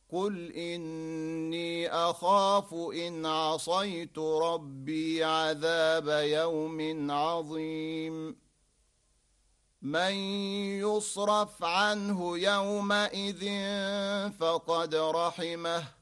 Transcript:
قل إني أخاف إن عصيت ربي عذاب يوم عظيم من يصرف عنه يومئذ فقد رحمه